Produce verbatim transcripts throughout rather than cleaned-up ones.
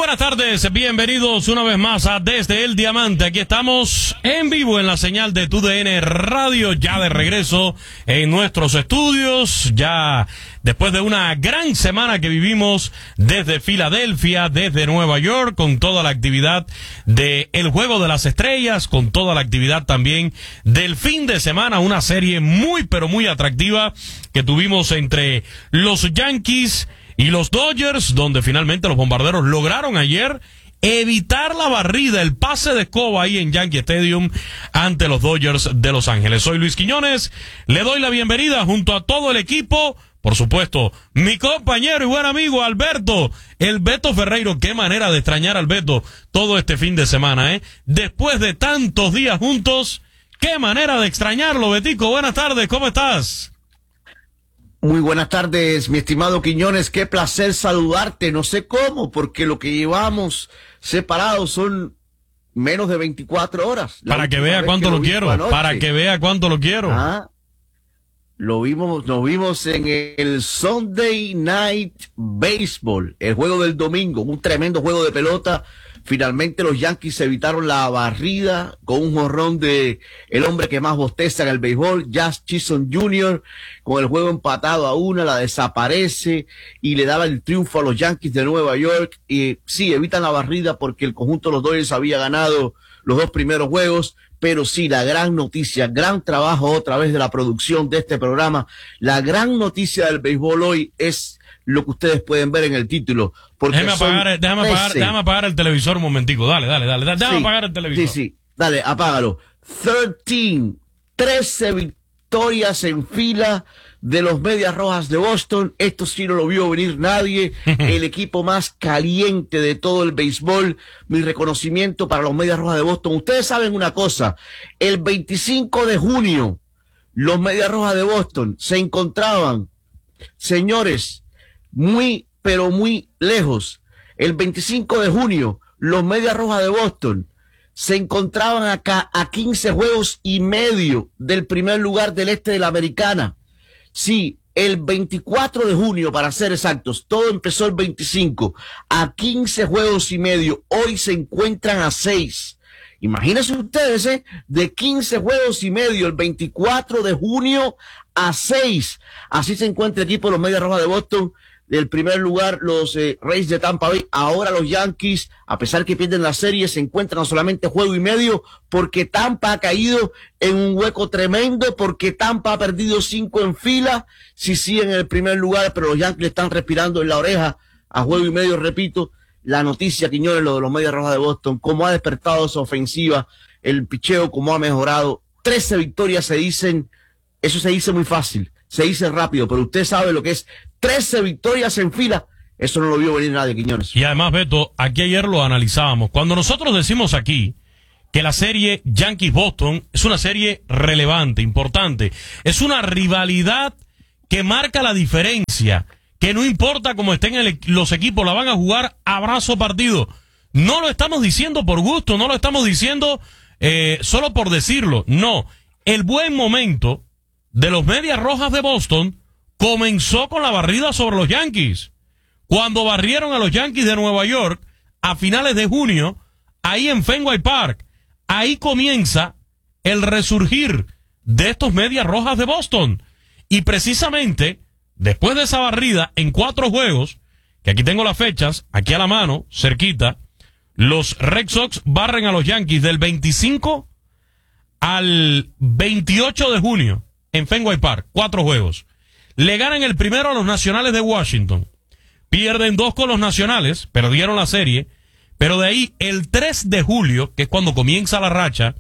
Buenas tardes, bienvenidos una vez más a Desde el Diamante. Aquí estamos en vivo en la señal de Tu D N Radio, ya de regreso en nuestros estudios, ya después de una gran semana que vivimos desde Filadelfia, desde Nueva York, con toda la actividad de El Juego de las Estrellas, con toda la actividad también del fin de semana, una serie muy pero muy atractiva que tuvimos entre los Yankees y los Dodgers, donde finalmente los bombarderos lograron ayer evitar la barrida, el pase de escoba ahí en Yankee Stadium ante los Dodgers de Los Ángeles. Soy Luis Quiñones, le doy la bienvenida junto a todo el equipo, por supuesto, mi compañero y buen amigo Alberto, el Beto Ferreiro. Qué manera de extrañar al Beto todo este fin de semana, ¿eh? Después de tantos días juntos, qué manera de extrañarlo, Betico. Buenas tardes, ¿cómo estás? Muy buenas tardes, mi estimado Quiñones, qué placer saludarte, no sé cómo, porque lo que llevamos separados son menos de veinticuatro horas. Para que vea cuánto lo quiero, para que vea cuánto lo quiero. Ah, lo vimos, nos vimos en el Sunday Night Baseball, el juego del domingo, un tremendo juego de pelota. Finalmente los Yankees evitaron la barrida con un jonrón de el hombre que más bosteza en el béisbol, Jazz Chisholm junior, con el juego empatado a una, la desaparece y le daba el triunfo a los Yankees de Nueva York. Y sí, evitan la barrida porque el conjunto de los Dodgers había ganado los dos primeros juegos, pero sí, la gran noticia, gran trabajo otra vez de la producción de este programa, la gran noticia del béisbol hoy es lo que ustedes pueden ver en el título. Porque déjame apagar, déjame apagar, déjame apagar el televisor un momentico. Dale, dale, dale. Déjame sí, apagar el televisor. Sí, sí. Dale, apágalo. trece, trece victorias en fila de los Medias Rojas de Boston. Esto sí no lo vio venir nadie. El equipo más caliente de todo el béisbol. Mi reconocimiento para los Medias Rojas de Boston. Ustedes saben una cosa. El veinticinco de junio, los Medias Rojas de Boston se encontraban, señores, muy, pero muy lejos. El veinticinco de junio, los Medias Rojas de Boston se encontraban acá a quince juegos y medio del primer lugar del este de la Americana. Sí, el veinticuatro de junio, para ser exactos, todo empezó el veinticinco, a quince juegos y medio. Hoy se encuentran a seis. Imagínense ustedes, ¿eh? De quince juegos y medio, el veinticuatro de junio a seis. Así se encuentra el equipo de los Medias Rojas de Boston. Del primer lugar, los eh, Rays de Tampa Bay. Ahora los Yankees, a pesar que pierden la serie, se encuentran a solamente juego y medio porque Tampa ha caído en un hueco tremendo, porque Tampa ha perdido cinco en fila. Sí, sí, en el primer lugar, pero los Yankees le están respirando en la oreja a juego y medio, repito. La noticia, Quiñones, lo de los Medias Rojas de Boston, cómo ha despertado esa ofensiva, el picheo, cómo ha mejorado. trece victorias se dicen, eso se dice muy fácil, se dice rápido, pero usted sabe lo que es trece victorias en fila. Eso no lo vio venir nadie, Quiñones. Y además, Beto, aquí ayer lo analizábamos. Cuando nosotros decimos aquí que la serie Yankees-Boston es una serie relevante, importante, es una rivalidad que marca la diferencia, que no importa cómo estén el, los equipos, la van a jugar a brazo partido. No lo estamos diciendo por gusto, no lo estamos diciendo eh, solo por decirlo. No, el buen momento de los Medias Rojas de Boston comenzó con la barrida sobre los Yankees. Cuando barrieron a los Yankees de Nueva York a finales de junio, ahí en Fenway Park, ahí comienza el resurgir de estos Medias Rojas de Boston. Y precisamente después de esa barrida en cuatro juegos, que aquí tengo las fechas, aquí a la mano, cerquita, los Red Sox barren a los Yankees del veinticinco al veintiocho de junio en Fenway Park, cuatro juegos. Le ganan el primero a los Nacionales de Washington. Pierden dos con los Nacionales, perdieron la serie, pero de ahí el tres de julio, que es cuando comienza la racha,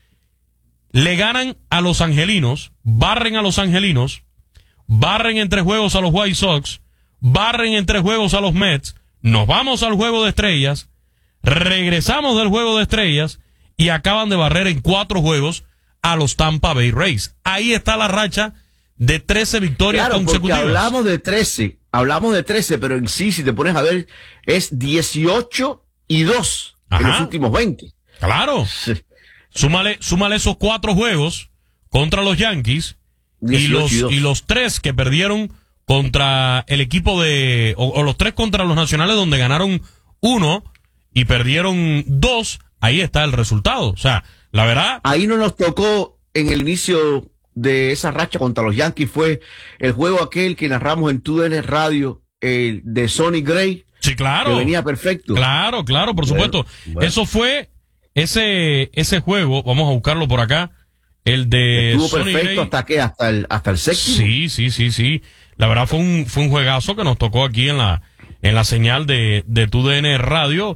le ganan a los Angelinos, barren a los Angelinos, barren en tres juegos a los White Sox, barren en tres juegos a los Mets, nos vamos al Juego de Estrellas, regresamos del Juego de Estrellas y acaban de barrer en cuatro juegos a los Tampa Bay Rays. Ahí está la racha de trece victorias claro, consecutivas. Porque hablamos de trece, hablamos de trece, pero en sí, si te pones a ver, es dieciocho y dos en los últimos veinte. Claro. Sí. Súmale, súmale esos cuatro juegos contra los Yankees y los, y, y los tres que perdieron contra el equipo de, o, o los tres contra los Nacionales donde ganaron uno, y perdieron dos, ahí está el resultado. O sea, la verdad... Ahí no nos tocó en el inicio de esa racha contra los Yankees, fue el juego aquel que narramos en T U D N Radio, el de Sonny Gray. Sí, claro. Que venía perfecto. Claro, claro, por bueno, supuesto. Bueno. Eso fue ese ese juego, vamos a buscarlo por acá, el de Estuvo Sonny perfecto Gray. hasta que hasta el hasta el séptimo. Sí, sí, sí, sí. La verdad fue un fue un juegazo que nos tocó aquí en la en la señal de de T U D N Radio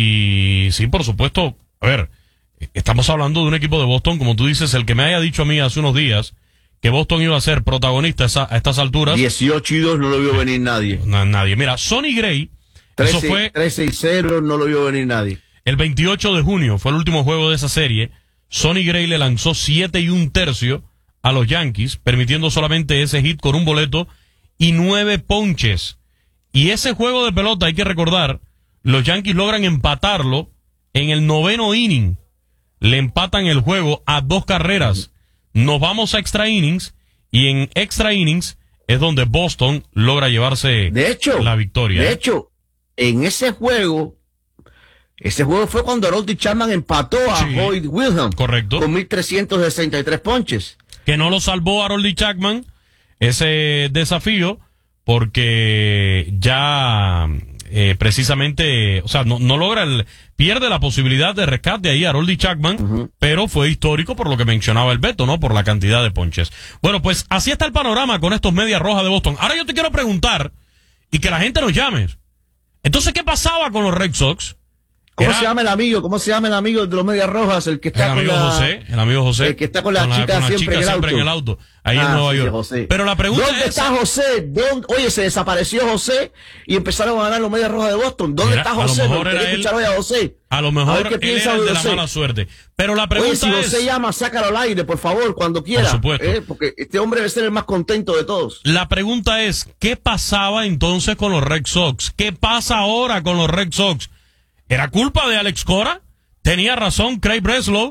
y sí, por supuesto, a ver, estamos hablando de un equipo de Boston, como tú dices, el que me haya dicho a mí hace unos días que Boston iba a ser protagonista a, esa, a estas alturas. dieciocho y dos no lo vio venir nadie. Na, nadie. Mira, Sonny Gray, eso fue trece y cero no lo vio venir nadie. el veintiocho de junio, fue el último juego de esa serie. Sonny Gray le lanzó siete y un tercio a los Yankees, permitiendo solamente ese hit con un boleto y nueve ponches. Y ese juego de pelota, hay que recordar, los Yankees logran empatarlo en el noveno inning. Le empatan el juego a dos carreras. Nos vamos a extra innings y en extra innings es donde Boston logra llevarse de hecho, la victoria. De hecho, en ese juego, ese juego fue cuando Harold Chapman empató a Sí, Hoyt Wilhelm. correcto. Con mil trescientos sesenta y tres ponches. Que no lo salvó Harold Chapman ese desafío porque ya eh, precisamente, o sea, no, no logra el, pierde la posibilidad de rescate ahí a Harold Chapman, uh-huh. pero fue histórico por lo que mencionaba el Beto, ¿no? Por la cantidad de ponches. Bueno, pues así está el panorama con estos Medias Rojas de Boston. Ahora yo te quiero preguntar y que la gente nos llame. Entonces, ¿qué pasaba con los Red Sox? ¿Cómo Era, se llama el amigo? ¿Cómo se llama el amigo de los Medias Rojas? El que está el amigo con la... José, el amigo José. El que está con la con chica, con la siempre, chica en el siempre en el auto. Ahí ah, en Nueva sí, York. José. Pero la pregunta ¿Dónde es... está José? ¿Dónde? Oye, se desapareció José y empezaron a ganar los Medias Rojas de Boston. ¿Dónde Mira, está a lo José? mejor Me era gustaría él. escuchar hoy a José. A lo A mejor ver qué él piensa era el de de la José. mala suerte. Pero la pregunta Oye, si José es... llama, sácalo al aire, por favor, cuando quiera. Por supuesto. ¿eh? Porque este hombre debe ser el más contento de todos. La pregunta es, ¿qué pasaba entonces con los Red Sox? ¿Qué pasa ahora con los Red Sox? ¿Era culpa de Alex Cora? Tenía razón Craig Breslow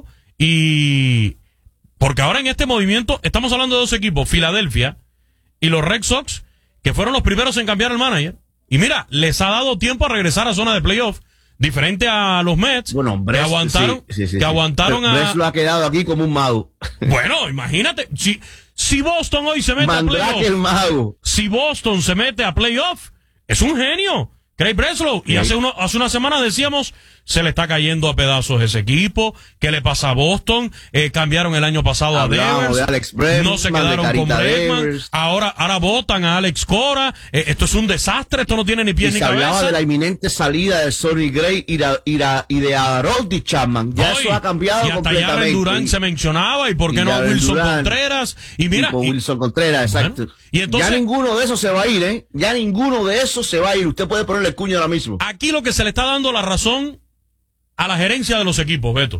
y... Porque ahora en este movimiento estamos hablando de dos equipos, Filadelfia y los Red Sox, que fueron los primeros en cambiar el manager. Y mira, les ha dado tiempo a regresar a zona de playoff, diferente a los Mets, bueno, Bres, que aguantaron, sí, sí, sí, que sí. aguantaron a... Breslow ha quedado aquí como un mago. Bueno, imagínate, si, si Boston hoy se mete Mandrake a playoff, el mago. si Boston se mete a playoff, es un genio. Craig Breslow, y sí. hace, uno, hace una semana decíamos, se le está cayendo a pedazos ese equipo, ¿qué le pasa a Boston? Eh, cambiaron el año pasado Hablamos a Devers, de Alex Bregman, no se quedaron con Bregman, Devers. ahora, ahora votan a Alex Cora, eh, esto es un desastre, esto no tiene ni pies y ni se cabeza. hablaba de la inminente salida de Sonny Gray y de, y de, y de Harold Chapman. Ya Hoy, eso ha cambiado y hasta completamente. Yaren Durán se mencionaba, y por qué Y no Yaren Wilson Durán. Contreras, y mira, Y con y- Wilson Contreras, Bueno, exacto. y entonces- ya ninguno de esos se va a ir, ¿eh? Ya ninguno de esos se va a ir. Usted puede ponerle el cuño ahora mismo. aquí lo que se le está dando la razón a la gerencia de los equipos, Beto.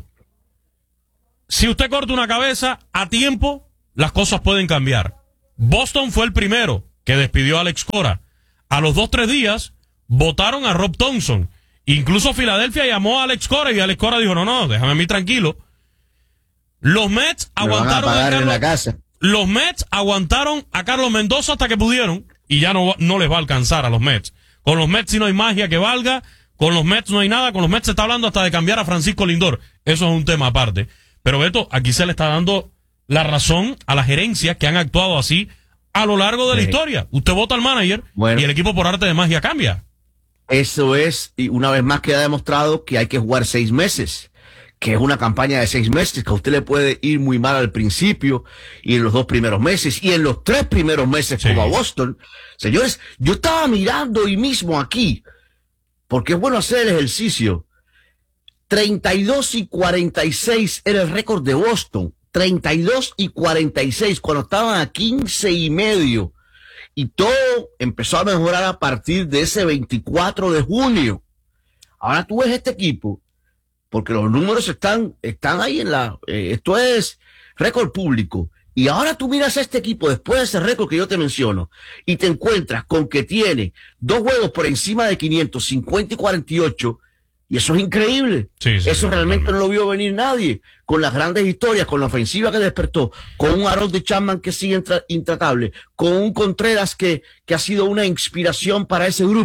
Si usted corta una cabeza a tiempo, las cosas pueden cambiar. Boston fue el primero que despidió a Alex Cora. A los dos, tres días, votaron a Rob Thompson. Incluso Filadelfia llamó a Alex Cora y Alex Cora dijo, no, no, déjame a mí tranquilo. Los Mets Me van a aguantaron a pagar en Carlos, la casa. los Mets aguantaron a Carlos Mendoza hasta que pudieron y ya no, no les va a alcanzar a los Mets. Con los Mets si no hay magia que valga, con los Mets no hay nada, con los Mets se está hablando hasta de cambiar a Francisco Lindor. Eso es un tema aparte. Pero Beto, aquí se le está dando la razón a las gerencias que han actuado así a lo largo de la Sí. historia. Usted vota al manager Bueno. y el equipo por arte de magia cambia. Eso es, y una vez más queda demostrado que hay que jugar seis meses, que es una campaña de seis meses, que a usted le puede ir muy mal al principio, y en los dos primeros meses, y en los tres primeros meses, Sí. como a Boston. Señores, yo estaba mirando hoy mismo aquí, porque es bueno hacer el ejercicio. treinta y dos y cuarenta y seis era el récord de Boston. treinta y dos y cuarenta y seis, cuando estaban a quince y medio. Y todo empezó a mejorar a partir de ese veinticuatro de junio. Ahora tú ves este equipo, porque los números están, están ahí en la... Eh, esto es récord público. Y ahora tú miras a este equipo después de ese récord que yo te menciono y te encuentras con que tiene dos juegos por encima de quinientos, cincuenta y cuarenta y ocho. Y eso es increíble. Sí, sí, eso sí, realmente totalmente. no lo vio venir nadie. Con las grandes historias, con la ofensiva que despertó, con un Harold Chapman que sigue intra- intratable, con un Contreras que, que ha sido una inspiración para ese grupo.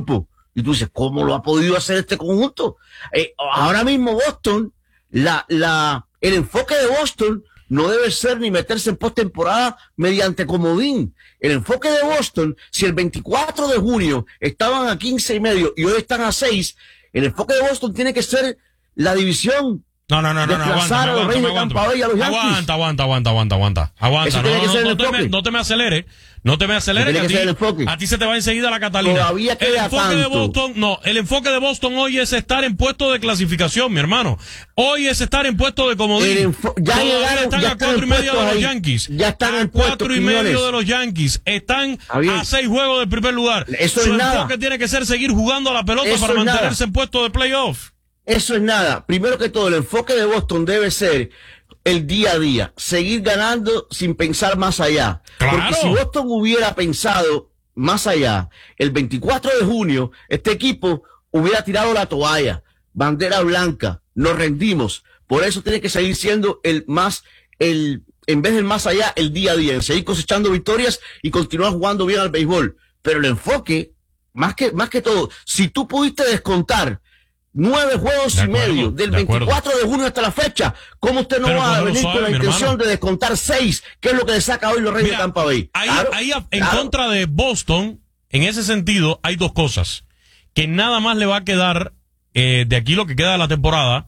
Y tú dices, ¿cómo lo ha podido hacer este conjunto? Eh, ahora mismo Boston, la, la, el enfoque de Boston no debe ser ni meterse en postemporada mediante comodín. El enfoque de Boston, si el veinticuatro de junio estaban a quince y medio y hoy están a seis, el enfoque de Boston tiene que ser la división. No, no, no, no, no, aguanta, a los Reyes de Tampa Bay, a los Yankees. Aguanta, aguanta, aguanta, aguanta, aguanta. Aguanta, no, no, no, no, te me, no te me acelere, no te me acelere, que a, ti, a ti se te va enseguida la Catalina. Todavía queda el enfoque tanto. de Boston, no, el enfoque de Boston hoy es estar en puesto de clasificación, mi hermano. Hoy es estar en puesto de comodín. Ya llegaron, están ya a cuatro y medio de los ahí. Yankees. Ya están a en cuatro y medio Quiñones. de los Yankees. Están a seis juegos del primer lugar. Eso Su es enfoque nada. tiene que ser seguir jugando a la pelota Eso para es mantenerse nada. en puesto de playoff. Eso es nada. Primero que todo, el enfoque de Boston debe ser el día a día, seguir ganando sin pensar más allá. Claro. Porque si Boston hubiera pensado más allá, el veinticuatro de junio, este equipo hubiera tirado la toalla, bandera blanca, nos rendimos. Por eso tiene que seguir siendo el más, el, en vez del más allá, el día a día, seguir cosechando victorias y continuar jugando bien al béisbol. Pero el enfoque, más que, más que todo, si tú pudiste descontar nueve juegos De y acuerdo, medio, del de acuerdo. veinticuatro de junio hasta la fecha, ¿cómo usted no Pero va a cógelo venir suave, con la mi intención hermano. de descontar seis, que es lo que le saca hoy los Reyes Mira, de Tampa Bay? Ahí, Claro, ahí en claro. contra de Boston, en ese sentido, hay dos cosas. Que nada más le va a quedar, eh, de aquí lo que queda de la temporada,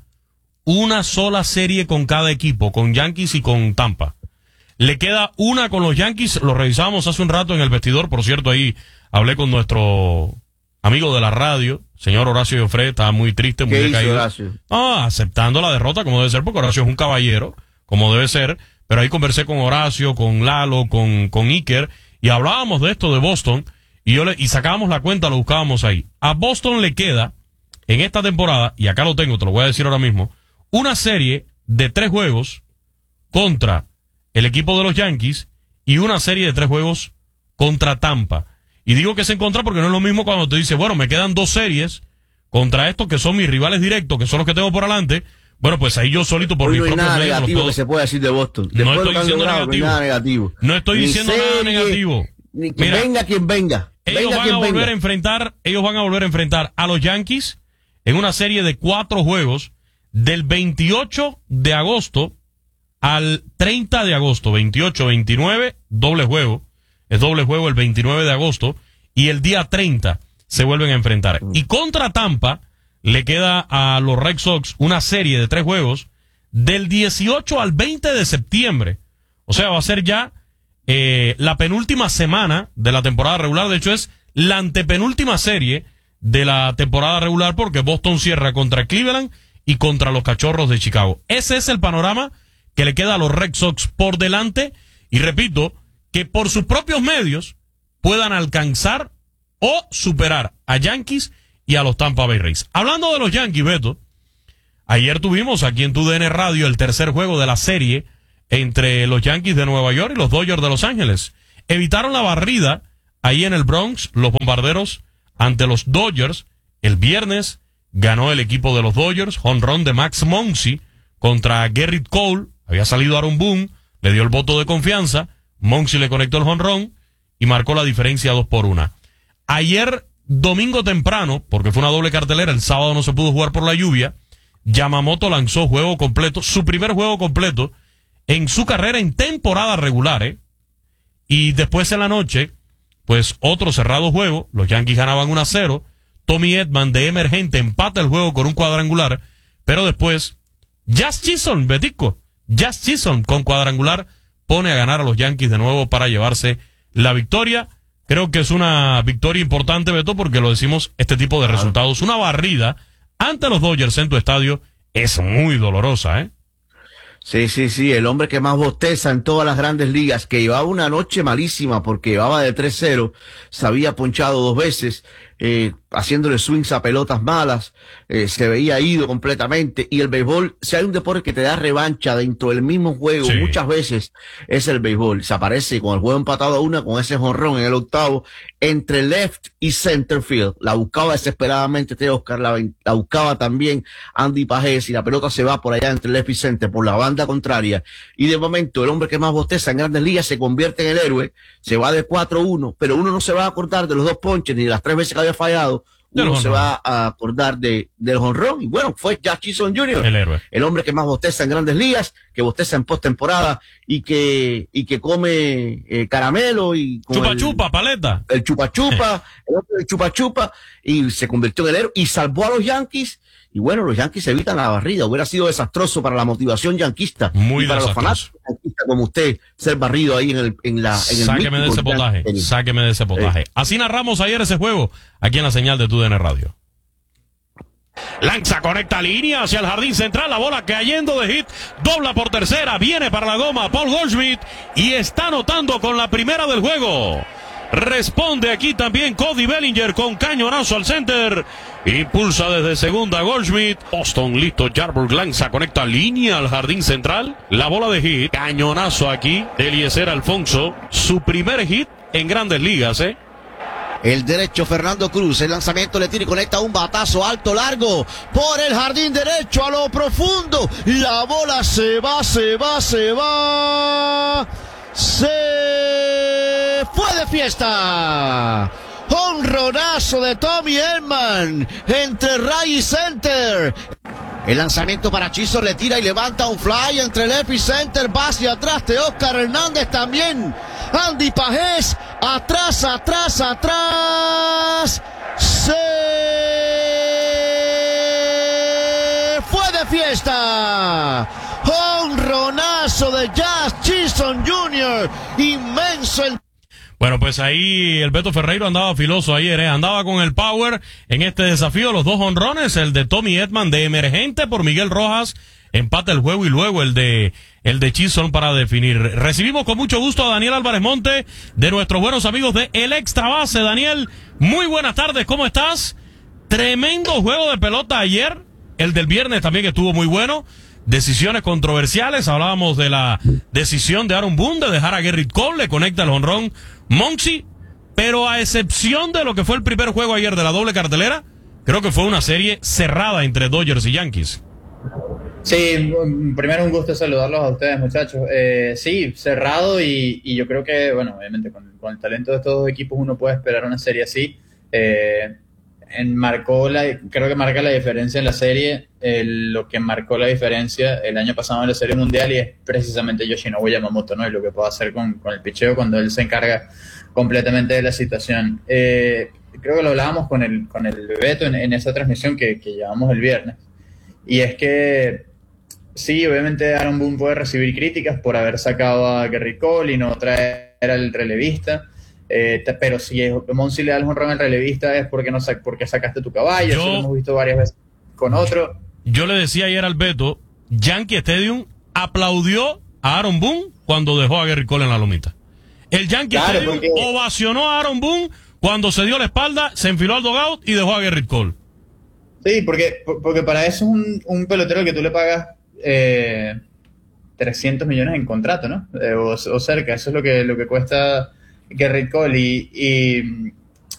una sola serie con cada equipo, con Yankees y con Tampa. Le queda una con los Yankees, lo revisamos hace un rato en el vestidor, por cierto, ahí hablé con nuestro amigo de la radio, señor Horacio Joffre, estaba muy triste, muy ¿Qué hizo decaído. Horacio? Ah, aceptando la derrota como debe ser, porque Horacio es un caballero, como debe ser, pero ahí conversé con Horacio, con Lalo, con, con Iker, y hablábamos de esto de Boston, y yo le, y sacábamos la cuenta, lo buscábamos ahí. A Boston le queda, en esta temporada, y acá lo tengo, te lo voy a decir ahora mismo, una serie de tres juegos contra el equipo de los Yankees, y una serie de tres juegos contra Tampa. Y digo que es en contra porque no es lo mismo cuando te dice, bueno, me quedan dos series contra estos que son mis rivales directos, que son los que tengo por adelante. Bueno, pues ahí yo solito por Hoy mis no hay propios nada medios los negativo puedo- que se pueda decir de Boston. No Después de lo estoy que han diciendo logrado, no hay negativo. nada negativo. No estoy Ni diciendo nada serie, negativo. Ni que Mira, venga quien venga. Ellos Venga van a quien volver venga. a enfrentar, ellos van a volver a enfrentar a los Yankees en una serie de cuatro juegos del veintiocho de agosto al treinta de agosto, veintiocho, veintinueve, doble juego, es doble juego el veintinueve de agosto, y el día treinta se vuelven a enfrentar. Y contra Tampa le queda a los Red Sox una serie de tres juegos del dieciocho al veinte de septiembre. O sea, va a ser ya eh, la penúltima semana de la temporada regular. De hecho, es la antepenúltima serie de la temporada regular porque Boston cierra contra Cleveland y contra los Cachorros de Chicago. Ese es el panorama que le queda a los Red Sox por delante. Y repito, que por sus propios medios puedan alcanzar o superar a Yankees y a los Tampa Bay Rays. Hablando de los Yankees, Beto, ayer tuvimos aquí en tu D N Radio el tercer juego de la serie entre los Yankees de Nueva York y los Dodgers de Los Ángeles. Evitaron la barrida ahí en el Bronx, los Bombarderos ante los Dodgers. El viernes ganó el equipo de los Dodgers, jonrón de Max Muncy contra Gerrit Cole. Había salido Aaron Boone, le dio el voto de confianza, Muncy le conectó el jonrón y marcó la diferencia dos por una. Ayer, domingo temprano, porque fue una doble cartelera, el sábado no se pudo jugar por la lluvia, Yamamoto lanzó juego completo, su primer juego completo en su carrera en temporada regular, ¿eh? Y después en la noche, pues otro cerrado juego, los Yankees ganaban uno a cero, Tommy Edman de emergente empata el juego con un cuadrangular, pero después, Jazz Chisholm, Betico, Jazz Chisholm con cuadrangular, pone a ganar a los Yankees de nuevo para llevarse la victoria. Creo que es una victoria importante, Beto, porque lo decimos, este tipo de resultados, una barrida ante los Dodgers en tu estadio es muy dolorosa, ¿eh? Sí, sí, sí, el hombre que más bosteza en todas las grandes ligas, que llevaba una noche malísima porque llevaba de tres cero, se había ponchado dos veces, eh, haciéndole swings a pelotas malas, eh, se veía ido completamente, y el béisbol, si hay un deporte que te da revancha dentro del mismo juego, Sí. muchas veces es el béisbol. Se aparece con el juego empatado a una, con ese jonrón en el octavo, entre left y center field. La buscaba desesperadamente Teo Oscar, la, la buscaba también Andy Pajés, y la pelota se va por allá entre left y center, por la banda contraria, y de momento el hombre que más bosteza en grandes ligas se convierte en el héroe, se va de cuatro uno, pero uno no se va a acordar de los dos ponches ni de las tres veces que había fallado. uno se va a acordar de, del jonrón. Y bueno, fue Jazz Chisholm junior, el héroe, el hombre que más bosteza en Grandes Ligas, que bosteza en postemporada y que, y que come eh, caramelo y chupa el, chupa, paleta. El chupa chupa, el otro el chupa chupa, y se convirtió en el héroe y salvó a los Yankees. Y bueno, los Yankees evitan la barrida. Hubiera sido desastroso para la motivación yanquista. Muy y para desastroso. los fanáticos yanquistas como usted ser barrido ahí en el, en la, en el Sáqueme de ese potaje, Yankee. Sáqueme de ese potaje. Eh. Así narramos ayer ese juego, aquí en la señal de T U D N Radio. Lanza, conecta línea hacia el jardín central, la bola cayendo de hit, dobla por tercera, viene para la goma Paul Goldschmidt y está anotando con la primera del juego. Responde aquí también Cody Bellinger con cañonazo al center. Impulsa desde segunda Goldschmidt. Boston listo. Yarbrough lanza, conecta línea al jardín central. La bola de hit. Cañonazo aquí de Eliezer Alfonso. Su primer hit en Grandes Ligas, ¿eh? El derecho Fernando Cruz, el lanzamiento le tira y conecta un batazo alto, largo, por el jardín derecho a lo profundo. La bola se va, se va, se va. Se fue de fiesta. Jonronazo de Tommy Edman entre Ray y center. El lanzamiento para Chisholm, le tira y levanta un fly entre left y center, va hacia atrás de Oscar Hernández también. Andy Pajés, atrás, atrás, atrás. Se fue de fiesta. Jonronazo de Jazz Chisholm junior Inmenso el... Bueno, pues ahí el Beto Ferreiro andaba filoso ayer, ¿eh? Andaba con el power en este desafío, los dos honrones, el de Tommy Edman de emergente por Miguel Rojas, empata el juego y luego el de el de Chisholm para definir. Recibimos con mucho gusto a Daniel Álvarez Monte, de nuestros buenos amigos de El Extra Base. Daniel, muy buenas tardes, ¿cómo estás? Tremendo juego de pelota ayer, el del viernes también estuvo muy bueno. Decisiones controversiales, hablábamos de la decisión de Aaron Boone de dejar a Gerrit Cole, le conecta el jonrón Monsi, pero a excepción de lo que fue el primer juego ayer de la doble cartelera, creo que fue una serie cerrada entre Dodgers y Yankees. Sí, primero un gusto saludarlos a ustedes, muchachos. Eh, sí, cerrado y, y yo creo que, bueno, obviamente con, con el talento de estos dos equipos uno puede esperar una serie así. Eh, en, marcó la, creo que marca la diferencia en la serie, el, lo que marcó la diferencia el año pasado en la Serie Mundial y es precisamente Yoshinobu Yamamoto, ¿no? Y lo que puede hacer con, con el picheo cuando él se encarga completamente de la situación. Eh, creo que lo hablábamos con el, con el Beto en, en esa transmisión que, que llevamos el viernes. Y es que sí, obviamente Aaron Boone puede recibir críticas por haber sacado a Gerrit Cole y no traer al relevista. Eh, pero si Monsi le da el jonrón al relevista es porque no sac porque sacaste tu caballo. Yo, eso lo hemos visto varias veces con otro. Yo le decía ayer al Beto, Yankee Stadium aplaudió a Aaron Boone cuando dejó a Gerrit Cole en la lomita. El Yankee claro, Stadium porque... ovacionó a Aaron Boone cuando se dio la espalda, se enfiló al dugout y dejó a Gerrit Cole. Sí, porque, porque para eso es un, un pelotero que tú le pagas eh, trescientos millones en contrato, ¿no? Eh, o, o cerca, eso es lo que, lo que cuesta Gerrit Cole y, y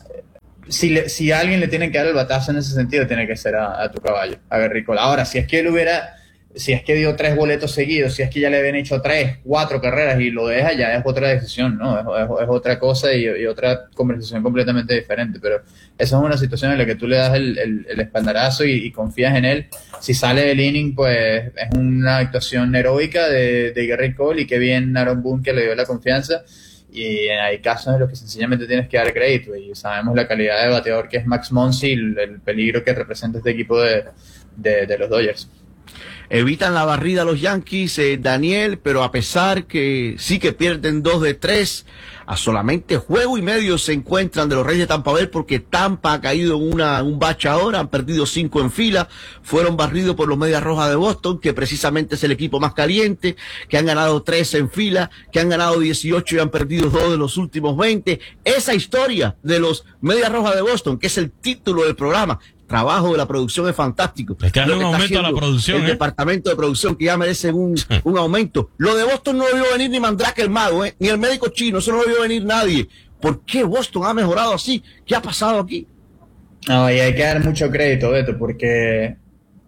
si, le, si a alguien le tiene que dar el batazo en ese sentido tiene que ser a, a tu caballo, a Gerrit Cole. Ahora, si es que él hubiera, si es que dio tres boletos seguidos, si es que ya le habían hecho tres, cuatro carreras y lo deja, ya es otra decisión, ¿no? Es, es, es otra cosa y, y otra conversación completamente diferente, pero esa es una situación en la que tú le das el, el, el espaldarazo y, y confías en él. Si sale del inning, pues es una actuación heroica de, de Gerrit Cole y qué bien Aaron Boone que le dio la confianza. Y hay casos en los que sencillamente tienes que dar crédito y sabemos la calidad de bateador que es Max Monsi y el, el peligro que representa este equipo de, de, de los Dodgers. Evitan la barrida los Yankees, eh, Daniel, pero a pesar que sí que pierden dos de tres, a solamente juego y medio se encuentran de los Reyes de Tampa Bay porque Tampa ha caído en una, un bache ahora, han perdido cinco en fila, fueron barridos por los Medias Rojas de Boston, que precisamente es el equipo más caliente, que han ganado tres en fila, que han ganado dieciocho y han perdido dos de los últimos veinte. Esa historia de los Medias Rojas de Boston, que es el título del programa, trabajo de la producción es fantástico. Es que hay un aumento a la producción. El ¿eh? departamento de producción que ya merece un, un aumento. Lo de Boston no lo vio venir ni Mandrake el mago, ¿eh? Ni el médico chino, eso no lo vio venir nadie. ¿Por qué Boston ha mejorado así? ¿Qué ha pasado aquí? No, y hay que dar mucho crédito, Beto, porque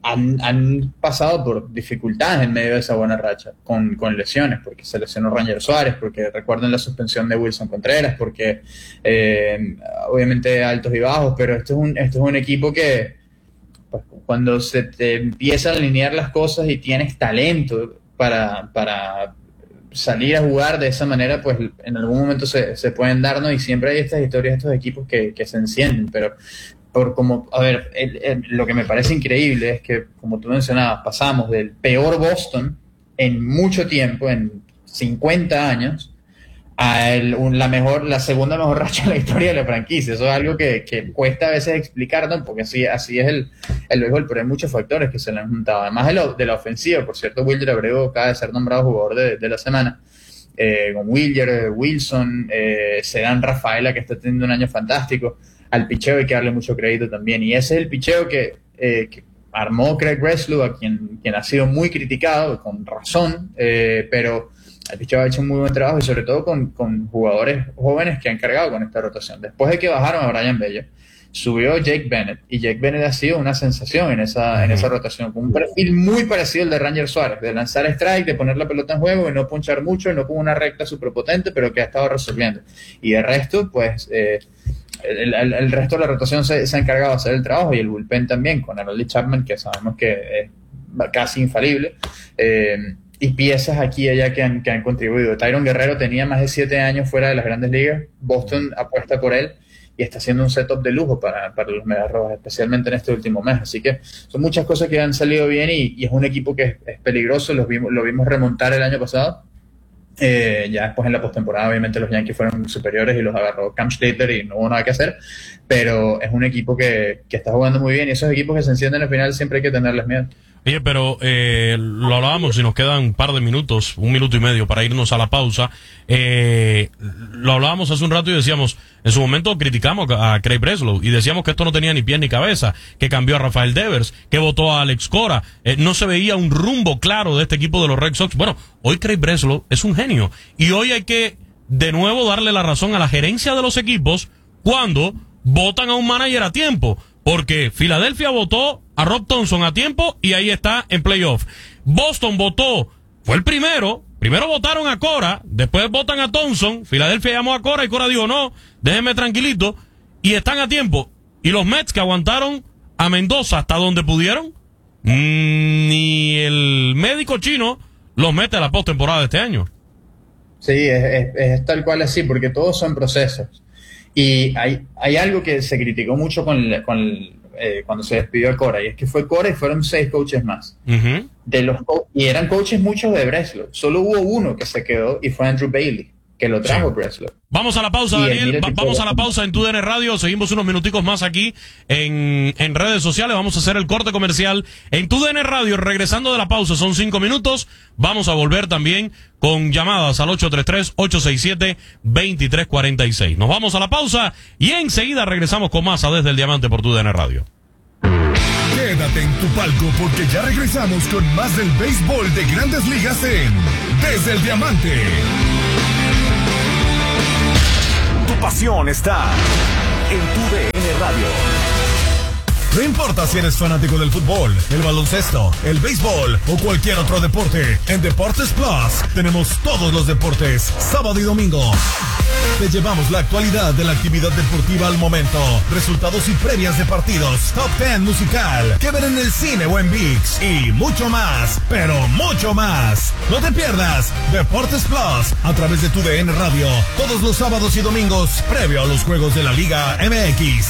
han, han pasado por dificultades en medio de esa buena racha, con, con lesiones, porque se lesionó Ranger Suárez, porque recuerden la suspensión de Wilson Contreras, porque eh, obviamente altos y bajos, pero esto es un, esto es un equipo que pues, cuando se te empiezan a alinear las cosas y tienes talento para... para salir a jugar de esa manera, pues en algún momento se, se pueden darnos, y siempre hay estas historias de estos equipos que, que se encienden, pero por como, a ver, el, el, lo que me parece increíble es que, como tú mencionabas, pasamos del peor Boston en mucho tiempo, en cincuenta años, a el, un, la mejor, la segunda mejor racha en la historia de la franquicia. Eso es algo que, que cuesta a veces explicar, ¿no? Porque así, así es el, el béisbol, pero hay muchos factores que se le han juntado. Además de, lo, de la ofensiva, por cierto, Wilder Abreu acaba de ser nombrado jugador de, de la semana, eh, con Wilder, Wilson, eh, Cedán Rafaela, que está teniendo un año fantástico. Al picheo hay que darle mucho crédito también, y ese es el picheo que, eh, que armó Craig Breslow, a quien, quien ha sido muy criticado, con razón, eh, pero el picheo ha hecho un muy buen trabajo, y sobre todo con, con jugadores jóvenes que han cargado con esta rotación. Después de que bajaron a Brian Bello, subió Jake Bennett, y Jake Bennett ha sido una sensación en esa, en esa rotación, con un perfil muy parecido al de Ranger Suárez, de lanzar strike, de poner la pelota en juego y no punchar mucho, y no con una recta superpotente, pero que ha estado resolviendo. Y de resto, pues eh, el, el, el resto de la rotación se, se ha encargado de hacer el trabajo, y el bullpen también, con Aroldis Chapman, que sabemos que es casi infalible, eh, y piezas aquí y allá que han, que han contribuido. Tyron Guerrero tenía más de siete años fuera de las Grandes Ligas, Boston apuesta por él, y está haciendo un setup de lujo para, para los Medias Rojas, especialmente en este último mes. Así que son muchas cosas que han salido bien, y, y es un equipo que es, es peligroso. Los vimos, lo vimos remontar el año pasado. Eh, ya después en la postemporada, obviamente, los Yankees fueron superiores y los agarró Cam Schlitter y no hubo nada que hacer. Pero es un equipo que, que está jugando muy bien, y esos equipos que se encienden al final siempre hay que tenerles miedo. Oye, pero eh, lo hablábamos y nos quedan un par de minutos, un minuto y medio para irnos a la pausa. Eh, lo hablábamos hace un rato y decíamos, en su momento criticamos a Craig Breslow y decíamos que esto no tenía ni pies ni cabeza, que cambió a Rafael Devers, que votó a Alex Cora, eh, no se veía un rumbo claro de este equipo de los Red Sox. Bueno, hoy Craig Breslow es un genio, y hoy hay que de nuevo darle la razón a la gerencia de los equipos cuando votan a un manager a tiempo. Porque Filadelfia votó a Rob Thomson a tiempo y ahí está en playoff. Boston votó, fue el primero, primero votaron a Cora, después votan a Thomson, Filadelfia llamó a Cora y Cora dijo, no, déjenme tranquilito, y están a tiempo. Y los Mets, que aguantaron a Mendoza hasta donde pudieron, mmm, ni el médico chino los mete a la postemporada de este año. Sí, es, es, es tal cual así, porque todos son procesos. Y hay, hay algo que se criticó mucho con, con eh, cuando se despidió a Cora, y es que fue Cora y fueron seis coaches más. Uh-huh. De los co- y eran coaches muchos de Breslow. Solo hubo uno que se quedó, y fue Andrew Bailey, que lo trajo sí. Breslow. Vamos a la pausa, y Daniel. Va- vamos a la pausa en T U D N Radio. Seguimos unos minuticos más aquí en, en redes sociales. Vamos a hacer el corte comercial en T U D N Radio. Regresando de la pausa, son cinco minutos. Vamos a volver también con llamadas al ocho tres tres, ocho seis siete, dos tres cuatro seis. Nos vamos a la pausa y enseguida regresamos con más a Desde el Diamante por T U D N Radio. Quédate en tu palco, porque ya regresamos con más del béisbol de Grandes Ligas en Desde el Diamante. Tu pasión está en Tu D N Radio. No importa si eres fanático del fútbol, el baloncesto, el béisbol o cualquier otro deporte, en Deportes Plus tenemos todos los deportes, sábado y domingo. Te llevamos la actualidad de la actividad deportiva al momento, resultados y previas de partidos, top diez musical, que ver en el cine o en ViX, y mucho más, pero mucho más. No te pierdas Deportes Plus a través de Tu D N Radio, todos los sábados y domingos, previo a los juegos de la Liga M X.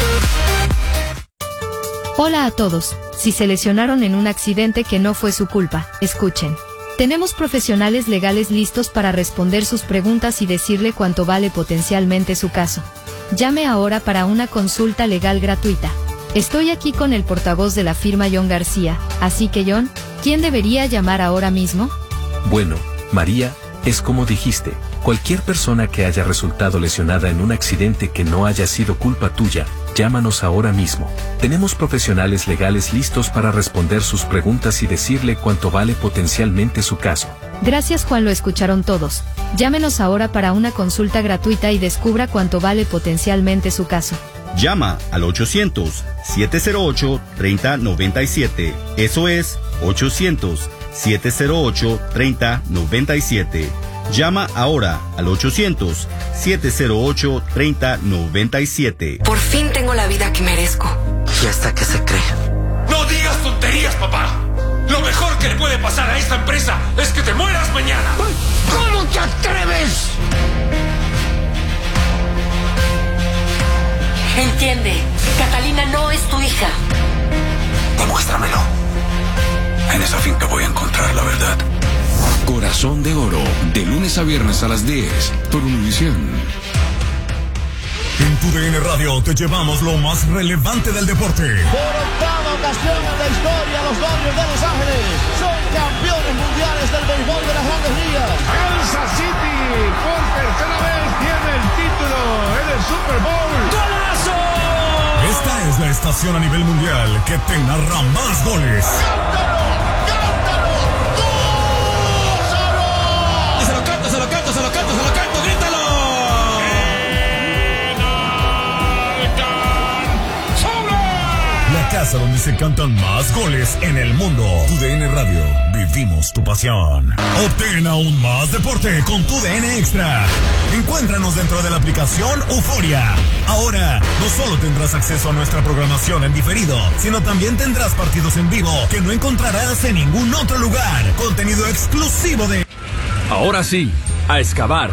Hola a todos. Si se lesionaron en un accidente que no fue su culpa, escuchen. Tenemos profesionales legales listos para responder sus preguntas y decirle cuánto vale potencialmente su caso. Llame ahora para una consulta legal gratuita. Estoy aquí con el portavoz de la firma John García, así que John, ¿quién debería llamar ahora mismo? Bueno, María, es como dijiste, cualquier persona que haya resultado lesionada en un accidente que no haya sido culpa tuya, llámanos ahora mismo. Tenemos profesionales legales listos para responder sus preguntas y decirle cuánto vale potencialmente su caso. Gracias, Juan, lo escucharon todos. Llámenos ahora para una consulta gratuita y descubra cuánto vale potencialmente su caso. Llama al ochocientos, siete cero ocho, tres cero nueve siete. Eso es ochocientos, siete cero ocho, tres cero nueve siete. Llama ahora al ochocientos, siete cero ocho, tres cero nueve siete. Por fin tengo la vida que merezco. ¿Y hasta qué se cree? No digas tonterías, papá. Lo mejor que le puede pasar a esta empresa es que te mueras mañana. ¿Cómo te atreves? Entiende, Catalina no es tu hija. Demuéstramelo. En esa finca voy a encontrar la verdad. Corazón de Oro, de lunes a viernes a las diez, por Univisión. En tu D N Radio te llevamos lo más relevante del deporte. Por octava ocasión en la historia, los Dodgers de Los Ángeles son campeones mundiales del béisbol de las Grandes Ligas. Kansas City por tercera vez tiene el título en el Super Bowl. ¡Golazo! Esta es la estación a nivel mundial que te narra más goles. ¡Cántalo! ¡Cántalo! ¡Gózalo! Se lo canto, se lo canto, se lo canto, se lo canto, grítalo. La casa donde se cantan más goles en el mundo. Tu D N Radio, vivimos tu pasión. Obtén aún más deporte con Tu D N Extra. Encuéntranos dentro de la aplicación Euforia. Ahora, no solo tendrás acceso a nuestra programación en diferido, sino también tendrás partidos en vivo que no encontrarás en ningún otro lugar. Contenido exclusivo de... Ahora sí, a excavar.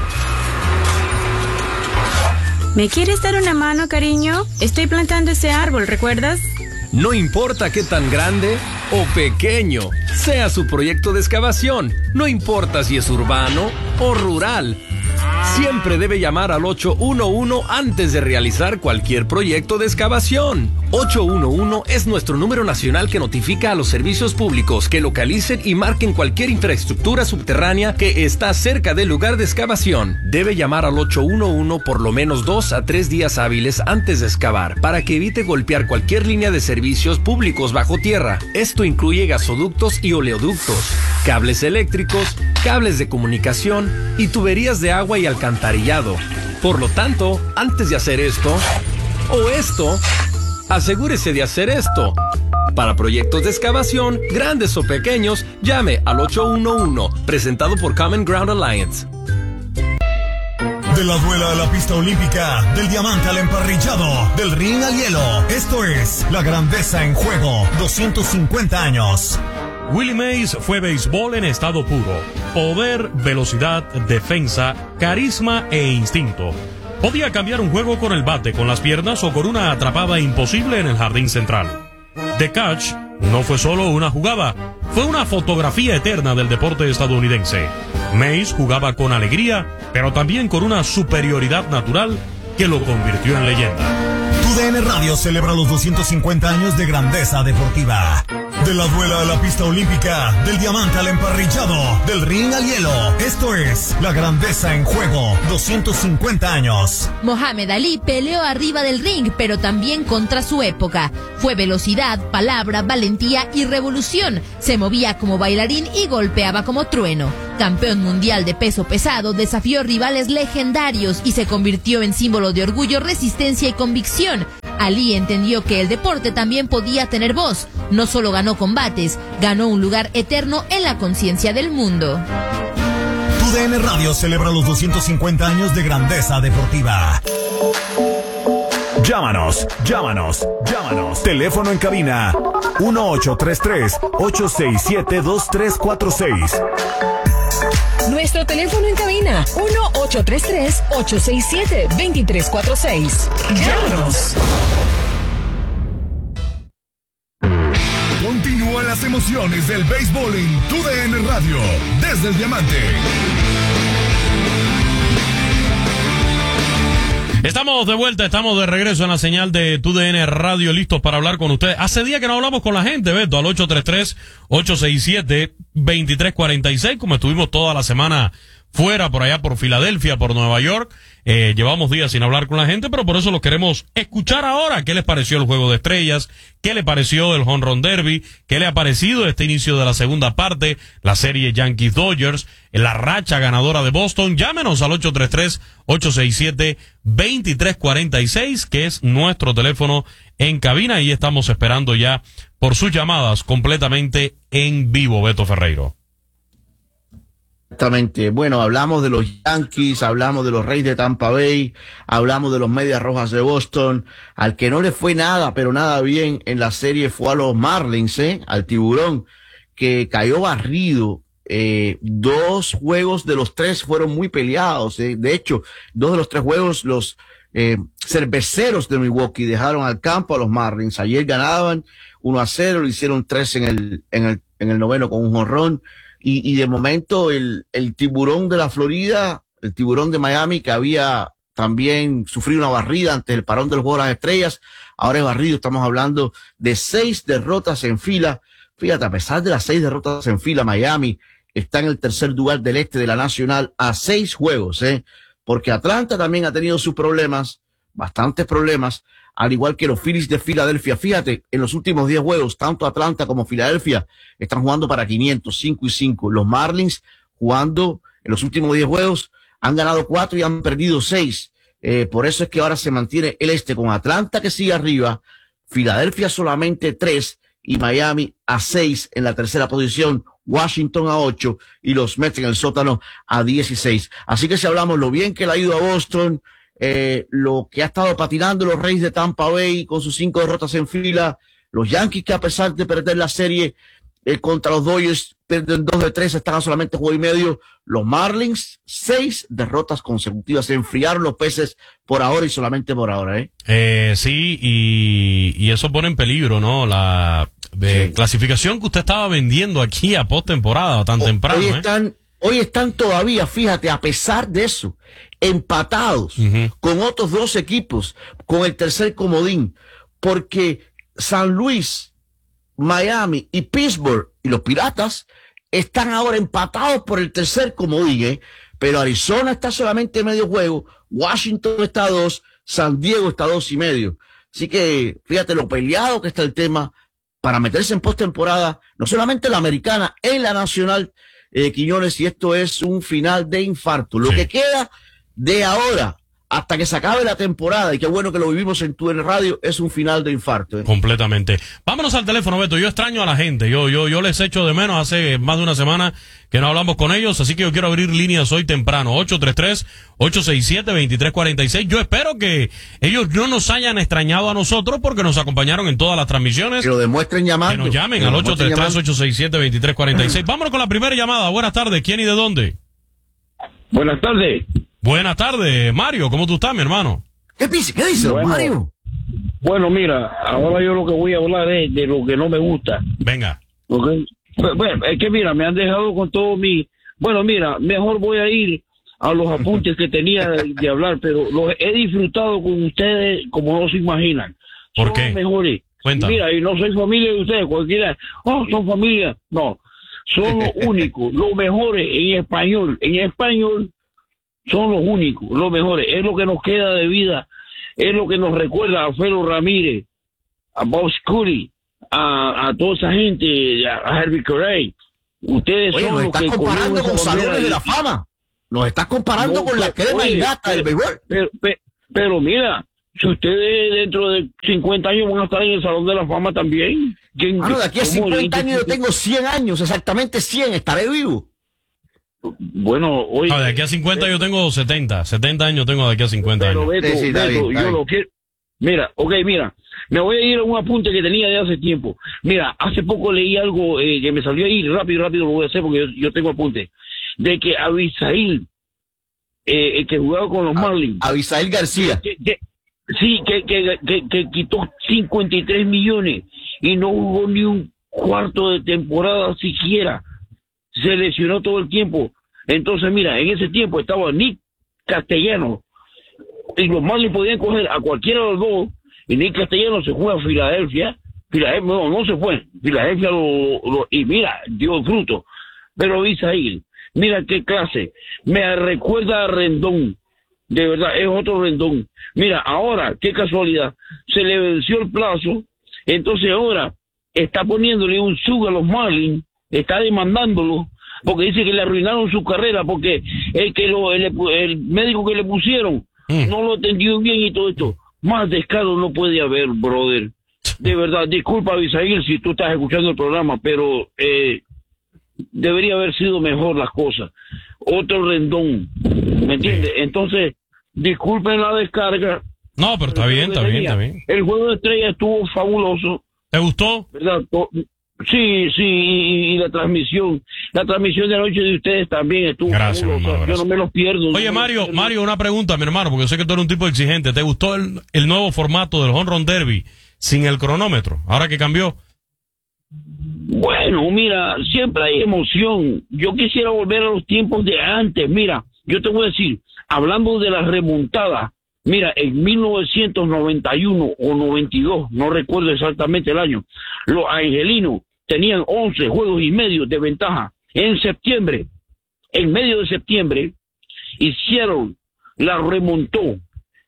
¿Me quieres dar una mano, cariño? Estoy plantando ese árbol, ¿recuerdas? No importa qué tan grande o pequeño sea su proyecto de excavación, no importa si es urbano o rural, siempre debe llamar al ocho uno uno antes de realizar cualquier proyecto de excavación. ocho uno uno es nuestro número nacional que notifica a los servicios públicos que localicen y marquen cualquier infraestructura subterránea que está cerca del lugar de excavación. Debe llamar al ocho uno uno por lo menos dos a tres días hábiles antes de excavar para que evite golpear cualquier línea de servicios públicos bajo tierra. Esto incluye gasoductos y oleoductos, cables eléctricos, cables de comunicación y tuberías de agua y alcantarillado. Por lo tanto, antes de hacer esto o esto, asegúrese de hacer esto. Para proyectos de excavación, grandes o pequeños, llame al ocho uno uno, presentado por Common Ground Alliance. De la duela a la pista olímpica, del diamante al emparrillado, del ring al hielo. Esto es la grandeza en juego, doscientos cincuenta años. Willie Mays fue béisbol en estado puro. Poder, velocidad, defensa, carisma e instinto. Podía cambiar un juego con el bate, con las piernas o con una atrapada imposible en el jardín central. The Catch no fue solo una jugada, fue una fotografía eterna del deporte estadounidense. Mays jugaba con alegría, pero también con una superioridad natural que lo convirtió en leyenda. Tu D N Radio celebra los doscientos cincuenta años de grandeza deportiva. De la duela a la pista olímpica, del diamante al emparrillado, del ring al hielo. Esto es la grandeza en juego, doscientos cincuenta años. Mohamed Ali peleó arriba del ring, pero también contra su época. Fue velocidad, palabra, valentía y revolución. Se movía como bailarín y golpeaba como trueno. Campeón mundial de peso pesado, desafió rivales legendarios y se convirtió en símbolo de orgullo, resistencia y convicción. Ali entendió que el deporte también podía tener voz. No solo ganó combates, ganó un lugar eterno en la conciencia del mundo. Tu D N Radio celebra los doscientos cincuenta años de grandeza deportiva. Llámanos, llámanos, llámanos. Teléfono en cabina uno ocho tres tres, ocho seis siete, dos tres cuatro seis. Nuestro teléfono en cabina uno ocho tres tres, ocho seis siete, dos tres cuatro seis. Llámanos. Continúan las emociones del béisbol en Tu D N Radio, desde el Diamante. Estamos de vuelta, estamos de regreso en la señal de Tu D N Radio, listos para hablar con ustedes. Hace días que no hablamos con la gente, Beto, al ocho tres tres, ocho seis siete, dos tres cuatro seis, como estuvimos toda la semana fuera por allá por Filadelfia, por Nueva York. Eh, llevamos días sin hablar con la gente, pero por eso lo queremos escuchar ahora. ¿Qué les pareció el Juego de Estrellas? ¿Qué le pareció el Home Run Derby? ¿Qué le ha parecido este inicio de la segunda parte? La serie Yankees-Dodgers, la racha ganadora de Boston. Llámenos al ocho tres tres, ocho seis siete, dos tres cuatro seis, que es nuestro teléfono en cabina, y estamos esperando ya por sus llamadas completamente en vivo, Beto Ferreiro. Exactamente. Bueno, hablamos de los Yankees, hablamos de los Reyes de Tampa Bay, hablamos de los Medias Rojas de Boston. Al que no le fue nada, pero nada bien en la serie fue a los Marlins, ¿eh? Al Tiburón, que cayó barrido. Eh, dos juegos de los tres fueron muy peleados. ¿eh? De hecho, dos de los tres juegos los eh, cerveceros de Milwaukee dejaron al campo a los Marlins. Ayer ganaban uno a cero, le hicieron tres en el, en el, en el noveno con un jonrón. Y, y de momento el, el Tiburón de la Florida, el Tiburón de Miami, que había también sufrido una barrida antes del parón del Juego de las Estrellas, ahora es barrido. Estamos hablando de seis derrotas en fila. Fíjate, a pesar de las seis derrotas en fila, Miami está en el tercer lugar del este de la Nacional a seis juegos, ¿eh? Porque Atlanta también ha tenido sus problemas, bastantes problemas, al igual que los Phillies de Filadelfia. Fíjate, en los últimos diez juegos, tanto Atlanta como Filadelfia están jugando para quinientos, cinco y cinco. Los Marlins jugando en los últimos diez juegos han ganado cuatro y han perdido seis. Eh, por eso es que ahora se mantiene el este con Atlanta que sigue arriba, Filadelfia solamente tres y Miami a seis en la tercera posición, Washington a ocho y los Mets en el sótano a dieciséis. Así que si hablamos lo bien que le ha ido a Boston, Eh, lo que ha estado patinando los Reyes de Tampa Bay con sus cinco derrotas en fila, los Yankees que a pesar de perder la serie eh, contra los Dodgers pierden dos de tres, están a solamente juego y medio. Los Marlins, seis derrotas consecutivas, se enfriaron los peces por ahora y solamente por ahora, ¿eh? Eh, sí, y, y eso pone en peligro, ¿no? La eh, sí. clasificación que usted estaba vendiendo aquí a postemporada tan o, temprano, hoy ¿eh? están Hoy están todavía, fíjate, a pesar de eso, empatados uh-huh. con otros dos equipos, con el tercer comodín, porque San Luis, Miami y Pittsburgh y los Piratas están ahora empatados por el tercer comodín, ¿eh? Pero Arizona está solamente medio juego, Washington está a dos, San Diego está a dos y medio. Así que fíjate lo peleado que está el tema para meterse en postemporada, no solamente en la americana, en la nacional. Eh, Quiñones, y esto es un final de infarto. Lo sí. que queda de ahora hasta que se acabe la temporada, y qué bueno que lo vivimos en tu radio, es un final de infarto. ¿eh? Completamente. Vámonos al teléfono, Beto. Yo extraño a la gente. Yo, yo, yo les echo de menos. Hace más de una semana que no hablamos con ellos, así que yo quiero abrir líneas hoy temprano. ocho tres tres, ocho seis siete, dos tres cuatro seis. Yo espero que ellos no nos hayan extrañado a nosotros porque nos acompañaron en todas las transmisiones. Que lo demuestren llamando. Que nos llamen que al ocho tres tres, ocho seis siete, dos tres cuatro seis. Vámonos con la primera llamada. Buenas tardes. ¿Quién y de dónde? Buenas tardes. Buenas tardes, Mario. ¿Cómo tú estás, mi hermano? ¿Qué dice, ¿Qué dice bueno, Mario? Bueno, mira, ahora yo lo que voy a hablar es de lo que no me gusta. Venga. Porque, bueno, es que mira, me han dejado con todo mi... Bueno, mira, mejor voy a ir a los apuntes que tenía de, de hablar, pero los he disfrutado con ustedes como no se imaginan. ¿Por son qué? Los mejores. Cuéntame. Mira, y no soy familia de ustedes, cualquiera. Oh, son familia. No, son los únicos, los mejores en español. En español son los únicos, los mejores. Es lo que nos queda de vida. Es lo que nos recuerda a Felo Ramírez, a Bob Scurry, a, a toda esa gente, a Herbie Corey. Ustedes oye, son nos los estás que comparando con salones de la y... fama. Nos estás comparando no, con la crema oye, y nata del béisbol. Pero, pero, pero mira, si ustedes dentro de cincuenta años van a estar en el Salón de la Fama también. Ah, no, de aquí a cincuenta años yo tengo cien años, exactamente cien, estaré vivo. Bueno, oye. No, de aquí a cincuenta yo tengo setenta. setenta años tengo de aquí a cincuenta pero, años. Beto, sí, sí, Beto, bien, yo lo quiero. Mira, ok, mira. Me voy a ir a un apunte que tenía de hace tiempo. Mira, hace poco leí algo eh, que me salió ahí. Rápido, rápido lo voy a hacer porque yo, yo tengo apunte. De que Abisail, eh, el que jugaba con los Marlins. Abisail García. Que, que, sí, que, que, que, que quitó cincuenta y tres millones y no jugó ni un cuarto de temporada siquiera. Se lesionó todo el tiempo. Entonces, mira, en ese tiempo estaba Nick Castellano y los Marlins podían coger a cualquiera de los dos y Nick Castellano se fue a Filadelfia. Filadelfia no, no se fue. Filadelfia lo, lo, y mira, dio fruto. Pero Abisail, Mira qué clase. Me recuerda a Rendón. De verdad, es otro Rendón. Mira, ahora, qué casualidad. Se le venció el plazo. Entonces ahora está poniéndole un sub a los Marlins. Está demandándolo. Porque dice que le arruinaron su carrera. Porque el, que lo, el, el médico que le pusieron mm. no lo atendió bien y todo esto. Más descaro no puede haber, brother. De verdad, disculpa, Abisaíl, si tú estás escuchando el programa, pero eh, debería haber sido mejor las cosas. Otro Rendón, ¿me entiendes? Entonces, disculpen la descarga. No, pero está bien, está bien, está bien. El juego de estrella estuvo fabuloso. ¿Te gustó? ¿Verdad? Sí, sí, y, y la transmisión, la transmisión de anoche de ustedes también estuvo gracias, fabulosa. Hermano, gracias. Yo no me los pierdo. Oye, no Mario, me Mario, una pregunta, mi hermano, porque yo sé que tú eres un tipo exigente. ¿Te gustó el, el nuevo formato del Home Run Derby sin el cronómetro? Ahora que cambió. Bueno, mira, siempre hay emoción. Yo quisiera volver a los tiempos de antes. Mira, yo te voy a decir, hablando de la remontada, mira, en mil novecientos noventa y uno o noventa y dos, no recuerdo exactamente el año, los angelinos tenían once juegos y medio de ventaja. En septiembre, en medio de septiembre, hicieron, la remontó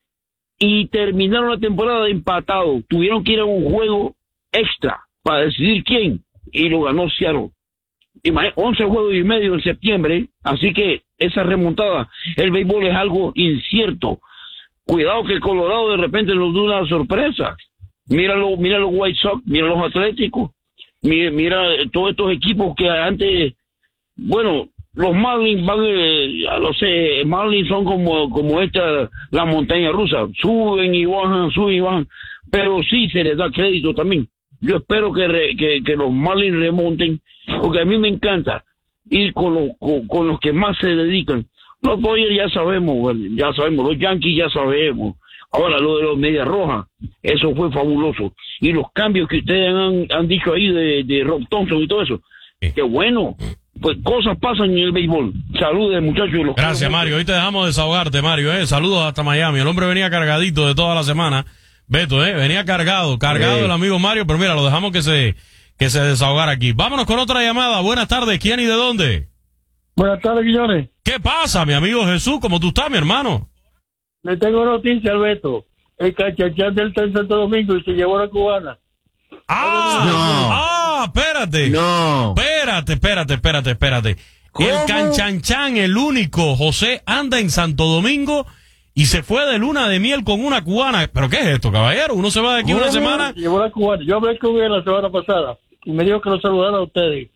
y terminaron la temporada empatados. Tuvieron que ir a un juego extra para decidir quién, y lo ganó Seattle. once juegos y medio en septiembre, así que esa remontada, el béisbol es algo incierto. Cuidado que el Colorado de repente nos da una sorpresa. Míralo, mira los White Sox, mira los Atléticos, mira, mira todos estos equipos que antes, bueno, los Marlins van, eh, no sé, Marlins son como, como esta, la montaña rusa, suben y bajan, suben y bajan, pero sí se les da crédito también. Yo espero que, re, que, que los Marlins remonten, porque a mí me encanta ir con, lo, con, con los que más se dedican. Los Dodgers ya sabemos, ya sabemos, los Yankees ya sabemos. Ahora lo de los Medias Rojas, eso fue fabuloso. Y los cambios que ustedes han, han dicho ahí de, de Rob Thompson y todo eso, qué bueno. Pues cosas pasan en el béisbol. Saludos, muchachos. Los Gracias, Mario. Hoy te dejamos desahogarte, Mario. Eh. Saludos hasta Miami. El hombre venía cargadito de toda la semana. Beto, eh, venía cargado, cargado sí. El amigo Mario, pero mira, lo dejamos que se, que se desahogara aquí. Vámonos con otra llamada. Buenas tardes. ¿Quién y de dónde? Buenas tardes, Guillones. ¿Qué pasa, mi amigo Jesús? ¿Cómo tú estás, mi hermano? Le tengo noticia al Beto. El cachachán del está en Santo Domingo y se llevó a la cubana. ¡Ah! No. ¡Ah! Espérate. No. Espérate, espérate, espérate, espérate. ¿Cómo? El canchanchan, el único, José, anda en Santo Domingo y se fue de luna de miel con una cubana. ¿Pero qué es esto, caballero? ¿Uno se va de aquí ¿Cómo? una semana? Se llevó a la cubana. Yo hablé con él la semana pasada y me dijo que lo saludara a ustedes.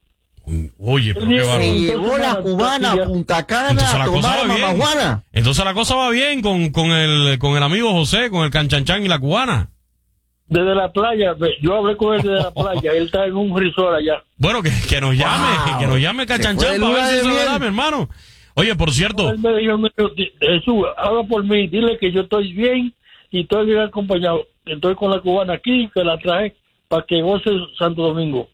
Oye, pero qué bárbaro. Se llevó la cubana a Punta Cana Entonces a la cosa tomar va bien. mamajuana. Entonces la cosa va bien con, con el con el amigo José, con el canchanchan y la cubana. Desde la playa, yo hablé con él desde la playa, él está en un resort allá. Bueno, que, que nos llame, Wow. que nos llame canchanchan para ver si eso es verdad, mi hermano. Oye, por cierto. Él me dijo, me dijo, Jesús, habla por mí, dile que yo estoy bien y estoy bien acompañado. Estoy con la cubana aquí, que la traje para que goce Santo Domingo.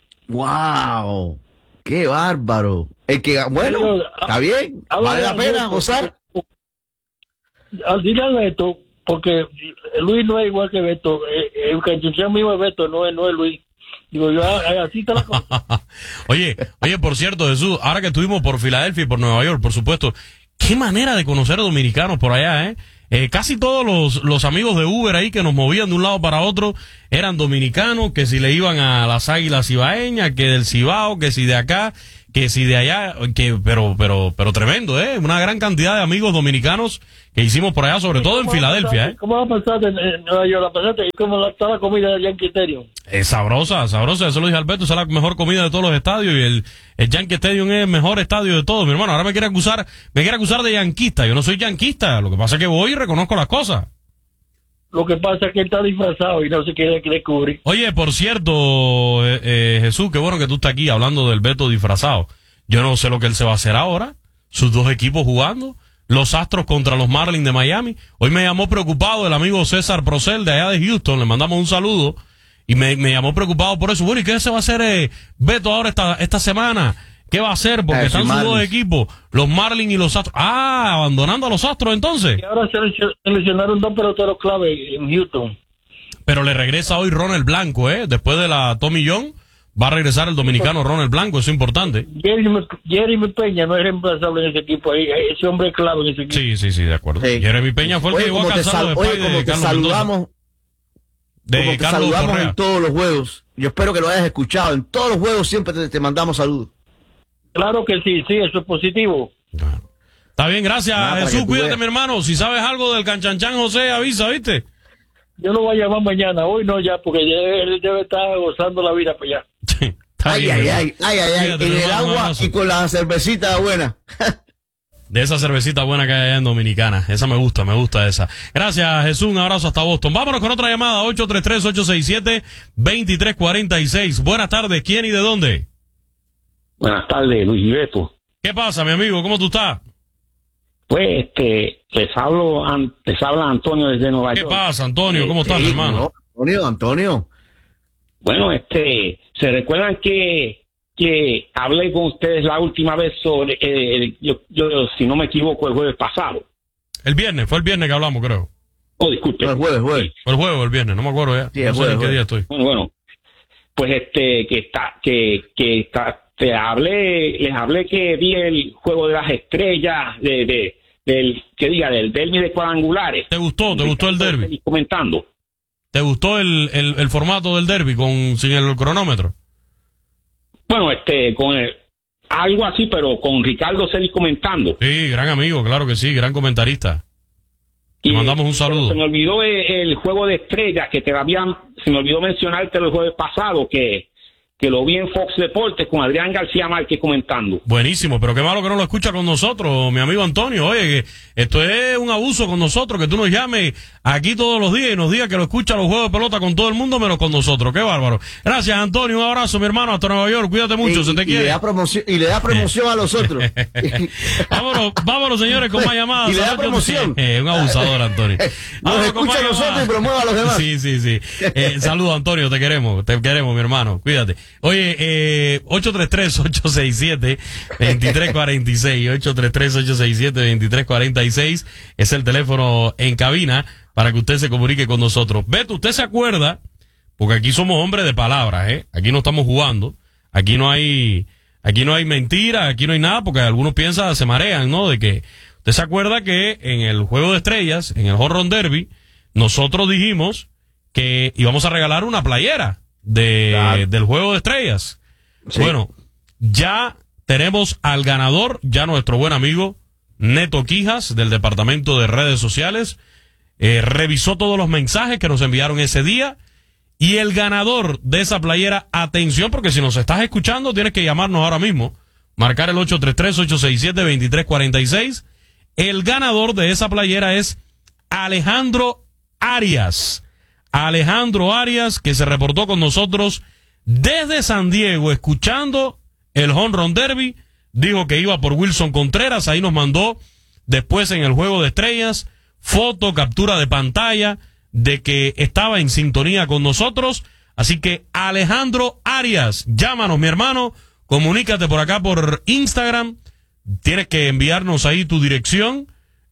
Wow. Qué bárbaro. El que, bueno, Pero, está bien, vale la pena gozar. Al dile a Beto, porque Luis no es igual que Beto, eh, el canchanchan mío es Beto, no es, no es Luis. Digo, yo, así está la cosa. Oye, oye, por cierto, Jesús, ahora que estuvimos por Filadelfia y por Nueva York, por supuesto, qué manera de conocer dominicanos por allá, ¿eh? Eh, casi todos los, los amigos de Uber ahí que nos movían de un lado para otro eran dominicanos, que si le iban a las Águilas Cibaeñas, que del Cibao, que si de acá, que si de allá, que pero pero pero tremendo, ¿eh? Una gran cantidad de amigos dominicanos que hicimos por allá, sobre todo en Filadelfia, ¿eh? ¿Cómo va a pasar en, en Nueva York? La pasaste, ¿y cómo está la comida de Yankee Stadium? Es sabrosa, sabrosa, eso lo dije Alberto, esa es la mejor comida de todos los estadios y el, el Yankee Stadium es el mejor estadio de todos, mi hermano. Ahora me quiere acusar, me quiere acusar de yanquista. Yo no soy yanquista, lo que pasa es que voy y reconozco las cosas. Lo que pasa es que él está disfrazado y no se quiere descubrir. Oye, por cierto, eh, eh, Jesús, qué bueno que tú estás aquí hablando del Beto disfrazado. Yo no sé lo que él se va a hacer ahora, sus dos equipos jugando, los Astros contra los Marlins de Miami. Hoy me llamó preocupado el amigo César Procel de allá de Houston, le mandamos un saludo. Y me, me llamó preocupado por eso. Bueno, ¿y qué se va a hacer eh, Beto ahora esta, esta semana? ¿Qué va a hacer? Porque Ah, están sí, sus dos Marlins. equipos, los Marlins y los Astros. Ah, abandonando a los Astros entonces. Y ahora selec- seleccionaron dos peloteros clave en Houston. Pero le regresa hoy Ronald Blanco, ¿eh? Después de la Tommy John, Va a regresar el dominicano Ronald Blanco, eso es importante. Jeremy, Jeremy Peña no es reemplazable en ese equipo ahí, ese hombre es clave en ese equipo. Sí, sí, sí, de acuerdo. Sí. Jeremy Peña fue el oye, que llegó a cansarlo después oye, como de te Carlos saludamos, Mendoza. De como te Carlos saludamos Correa. en todos los juegos. Yo espero que lo hayas escuchado. En todos los juegos siempre te, te mandamos saludos. Claro que sí, sí, eso es positivo. Está bien, gracias, Nada, Jesús. Cuídate, veas. mi hermano. Si sabes algo del Canchanchan José, avisa, ¿viste? Yo lo voy a llamar mañana, hoy no ya, porque ya, él debe estar gozando la vida para allá. Ay, bien, ay, hermano. ay, ay, ay, ay, Cuídate, en mi el hermano, un agua abrazo. y con la cervecita buena. De esa cervecita buena que hay allá en Dominicana. Esa me gusta, me gusta esa. Gracias, Jesús. Un abrazo hasta Boston. Vámonos con otra llamada. ocho tres tres, ocho seis siete, dos tres cuatro seis. Buenas tardes. ¿Quién y de dónde? Buenas tardes, Luis Gilberto. ¿Qué pasa, mi amigo? ¿Cómo tú estás? Pues, este, les hablo, an- les habla Antonio desde Nueva ¿Qué York. pasa, Antonio? ¿Cómo estás, Sí, mi hermano? Antonio, Antonio. Bueno, este, ¿se recuerdan que, que hablé con ustedes la última vez sobre, eh, yo, yo, si no me equivoco, el jueves pasado? El viernes, fue el viernes que hablamos, creo. Oh, disculpe. el jueves, jueves. Fue el jueves o el viernes, no me acuerdo ya. Sí, el no sé jueves, en qué jueves. día estoy. Bueno, bueno, pues este, que está, que, que está, te hablé, les hablé que vi el juego de las estrellas, de, de, del, que diga, del derbi de cuadrangulares. ¿Te gustó? ¿Te gustó el derbi? Comentando. ¿Te gustó el, el, el formato del derbi con, sin el cronómetro? Bueno, este, con el, algo así, pero con Ricardo Celis comentando. Sí, gran amigo, claro que sí, gran comentarista. Le mandamos un saludo. Se me olvidó el, el juego de estrellas, que te habían, se me olvidó mencionarte el jueves pasado, que, que lo vi en Fox Deportes con Adrián García Márquez comentando. Buenísimo, pero qué malo que no lo escucha con nosotros, mi amigo Antonio. Oye, que esto es un abuso con nosotros, que tú nos llames aquí todos los días y nos digas que lo escucha los juegos de pelota con todo el mundo, menos con nosotros. Qué bárbaro. Gracias, Antonio. Un abrazo, mi hermano, hasta Nueva York. Cuídate mucho, Y- se te y quiere. le da promoción, y le da promoción a los otros. vámonos, vámonos, señores, con más llamadas. Y le da promoción. Eh, un abusador, Antonio. Nos Vámonos con escucha a más nosotros llamadas. y promueve a los demás. Sí, sí, sí. Eh, saludos, Antonio, te queremos, te queremos, mi hermano. Cuídate. Oye, eh, ocho tres tres, ocho seis siete, dos tres cuatro seis, ocho tres tres, ocho seis siete, dos tres cuatro seis es el teléfono en cabina para que usted se comunique con nosotros. Beto, ¿usted se acuerda? Porque aquí somos hombres de palabras, ¿eh? Aquí no estamos jugando. Aquí no hay, aquí no hay mentira, aquí no hay nada, porque algunos piensan, se marean, ¿no? De que, ¿usted se acuerda que en el Juego de Estrellas, en el Home Run Derby, nosotros dijimos que íbamos a regalar una playera de, Claro. del Juego de Estrellas? Sí. Bueno, ya tenemos al ganador, ya nuestro buen amigo Neto Quijas, del Departamento de Redes Sociales, eh, revisó todos los mensajes que nos enviaron ese día, y el ganador de esa playera, atención, porque si nos estás escuchando, tienes que llamarnos ahora mismo, marcar el ocho tres tres, ocho seis siete, dos tres cuatro seis. El ganador de esa playera es Alejandro Arias. Alejandro Arias, que se reportó con nosotros desde San Diego, escuchando el Home Run Derby, dijo que iba por Wilson Contreras, ahí nos mandó después en el Juego de Estrellas, foto, captura de pantalla, de que estaba en sintonía con nosotros. Así que Alejandro Arias, llámanos, mi hermano, comunícate por acá por Instagram, tienes que enviarnos ahí tu dirección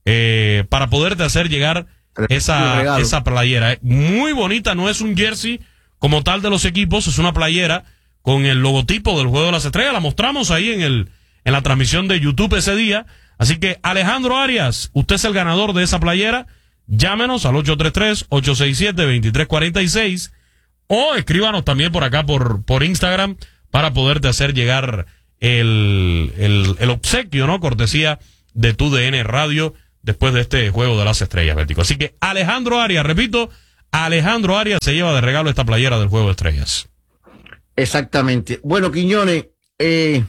eh, para poderte hacer llegar esa, esa playera. Muy bonita, no es un jersey como tal de los equipos, es una playera con el logotipo del Juego de las Estrellas, la mostramos ahí en el en la transmisión de YouTube ese día. Así que Alejandro Arias, usted es el ganador de esa playera. Llámenos al ocho tres tres, ocho seis siete, dos tres cuatro seis o escríbanos también por acá por, por Instagram para poderte hacer llegar el, el, el obsequio, ¿no? Cortesía de tu D N Radio después de este Juego de las Estrellas, Bético. Así que Alejandro Arias, repito, Alejandro Arias se lleva de regalo esta playera del Juego de Estrellas. Exactamente. Bueno, Quiñones, eh,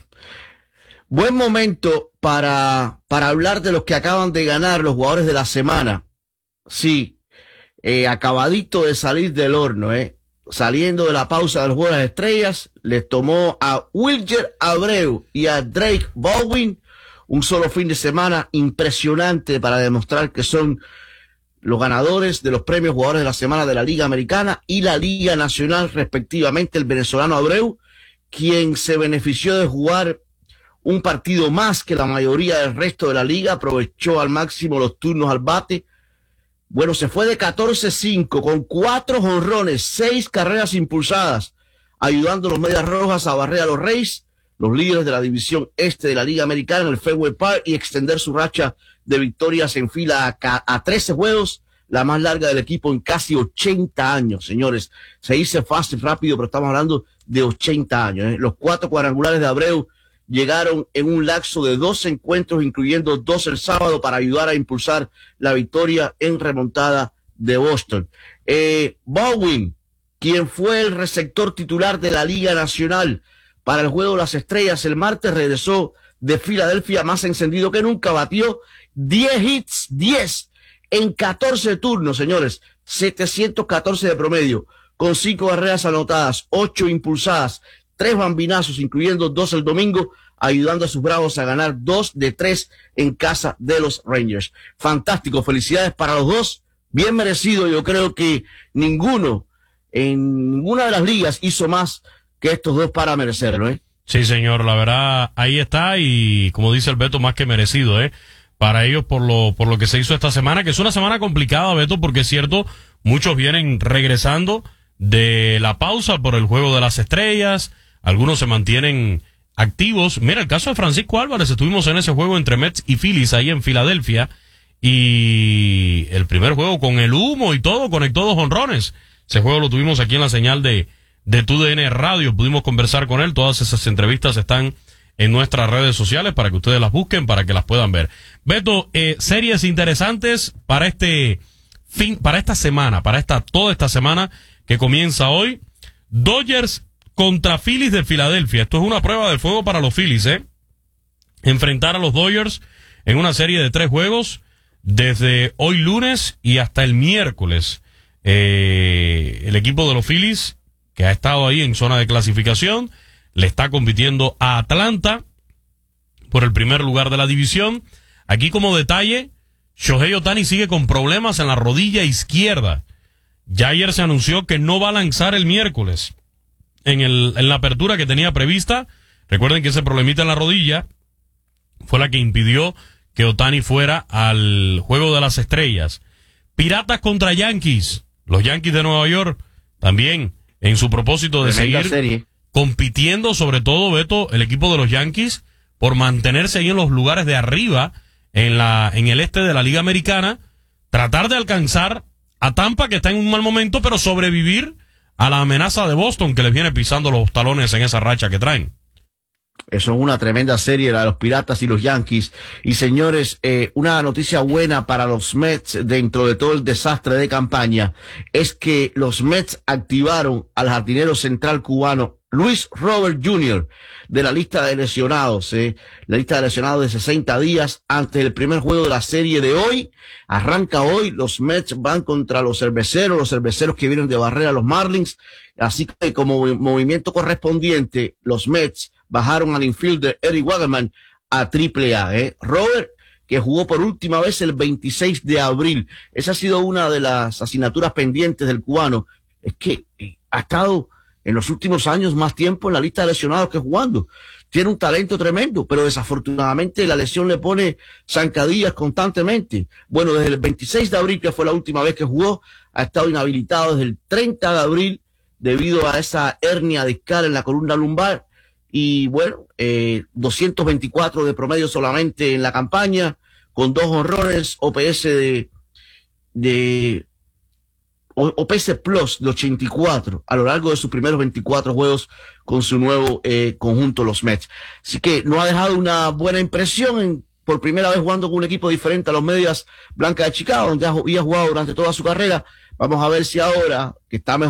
buen momento para, para hablar de los que acaban de ganar los jugadores de la semana. Sí, eh, acabadito de salir del horno, eh. Saliendo de la pausa del Juego de las Estrellas, les tomó a Wilger Abreu y a Drake Baldwin un solo fin de semana impresionante para demostrar que son los ganadores de los premios jugadores de la semana de la Liga Americana y la Liga Nacional, respectivamente. El venezolano Abreu, quien se benefició de jugar un partido más que la mayoría del resto de la liga, aprovechó al máximo los turnos al bate. Bueno, se fue de catorce cinco con cuatro jonrones, seis carreras impulsadas, ayudando a los Medias Rojas a barrer a los Rays, los líderes de la división este de la Liga Americana, en el Fenway Park, y extender su racha de victorias en fila a, a trece juegos, la más larga del equipo en casi ochenta años, señores. Se dice fácil, rápido, pero estamos hablando de ochenta años. ¿eh? Los cuatro cuadrangulares de Abreu llegaron en un lapso de dos encuentros, incluyendo dos el sábado, para ayudar a impulsar la victoria en remontada de Boston. Eh, Baldwin, quien fue el receptor titular de la Liga Nacional para el Juego de las Estrellas el martes, regresó de Filadelfia más encendido que nunca, batió diez hits, diez en catorce turnos, señores, setecientos catorce de promedio, con cinco carreras anotadas, ocho impulsadas, tres bambinazos, incluyendo dos el domingo, ayudando a sus Bravos a ganar dos de tres en casa de los Rangers. Fantástico, felicidades para los dos, bien merecido. Yo creo que ninguno, en ninguna de las ligas hizo más que estos dos para merecerlo, ¿eh? Sí, señor, la verdad, ahí está, y como dice el Beto, más que merecido, ¿eh? Para ellos por lo, por lo que se hizo esta semana, que es una semana complicada, Beto, porque es cierto, muchos vienen regresando de la pausa por el Juego de las Estrellas, algunos se mantienen activos. Mira, el caso de Francisco Álvarez, estuvimos en ese juego entre Mets y Phillies ahí en Filadelfia, y el primer juego con el humo y todo, conectó dos jonrones. Ese juego lo tuvimos aquí en la señal de, de T U D N Radio, pudimos conversar con él, todas esas entrevistas están en nuestras redes sociales para que ustedes las busquen, para que las puedan ver. Beto, eh, series interesantes para este fin, para esta semana, para esta, toda esta semana que comienza hoy. Dodgers contra Phillies de Filadelfia. Esto es una prueba de fuego para los Phillies, ¿eh? Enfrentar a los Dodgers en una serie de tres juegos desde hoy lunes y hasta el miércoles. Eh, el equipo de los Phillies, que ha estado ahí en zona de clasificación, le está compitiendo a Atlanta por el primer lugar de la división. Aquí como detalle, Shohei Ohtani sigue con problemas en la rodilla izquierda. Ya ayer se anunció que no va a lanzar el miércoles en, el, en la apertura que tenía prevista. Recuerden que ese problemita en la rodilla fue la que impidió que Ohtani fuera al Juego de las Estrellas. Piratas contra Yankees. Los Yankees de Nueva York también en su propósito de Tremenda seguir serie. compitiendo, sobre todo, Beto, el equipo de los Yankees, por mantenerse ahí en los lugares de arriba, en la, en el este de la Liga Americana, tratar de alcanzar a Tampa, que está en un mal momento, pero sobrevivir a la amenaza de Boston, que les viene pisando los talones en esa racha que traen. Eso es una tremenda serie, la de los Piratas y los Yankees. Y señores, eh, una noticia buena para los Mets dentro de todo el desastre de campaña es que los Mets activaron al jardinero central cubano Luis Robert junior de la lista de lesionados, eh, la lista de lesionados de sesenta días antes del primer juego de la serie de hoy. Arranca hoy, los Mets van contra los cerveceros, los cerveceros que vienen de barrer a los Marlins. Así que como movimiento correspondiente, los Mets bajaron al infielder Eric Wagerman a triple A. ¿eh? Robert, que jugó por última vez el veintiséis de abril. Esa ha sido una de las asignaturas pendientes del cubano. Es que eh, ha estado en los últimos años más tiempo en la lista de lesionados que jugando. Tiene un talento tremendo, pero desafortunadamente la lesión le pone zancadillas constantemente. Bueno, desde el veintiséis de abril, que fue la última vez que jugó, ha estado inhabilitado desde el treinta de abril debido a esa hernia discal en la columna lumbar. Y bueno, eh, doscientos veinticuatro de promedio solamente en la campaña, con dos honrones, O P S de, de O P S Plus de ochenta y cuatro a lo largo de sus primeros veinticuatro juegos con su nuevo eh, conjunto, los Mets. Así que no ha dejado una buena impresión en, por primera vez jugando con un equipo diferente a los Medias Blancas de Chicago, donde había jugado durante toda su carrera. Vamos a ver si ahora, que está mejor